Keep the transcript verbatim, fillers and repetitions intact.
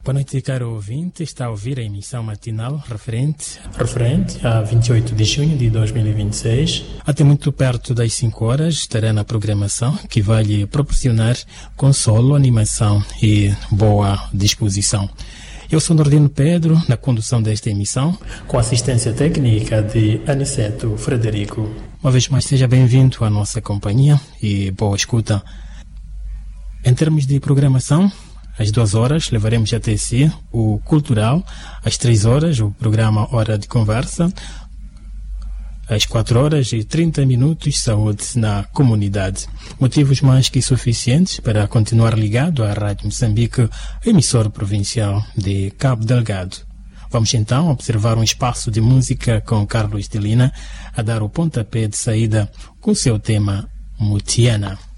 Boa noite, caro ouvinte. Está a ouvir a emissão matinal referente, referente a vinte e oito de junho de dois mil e vinte e seis. Até muito perto das cinco horas estará na programação que vai lhe proporcionar consolo, animação e boa disposição. Eu sou Nordino Pedro, na condução desta emissão, com assistência técnica de Aniceto Frederico. Uma vez mais, seja bem-vindo à nossa companhia e boa escuta. Em termos de programação, às duas horas levaremos até si o Cultural, às três horas o programa Hora de Conversa, às quatro horas e trinta minutos Saúde na Comunidade. Motivos mais que suficientes para continuar ligado à Rádio Moçambique, emissora provincial de Cabo Delgado. Vamos então observar um espaço de música com Carlos de Lina a dar o pontapé de saída com seu tema Mutiana.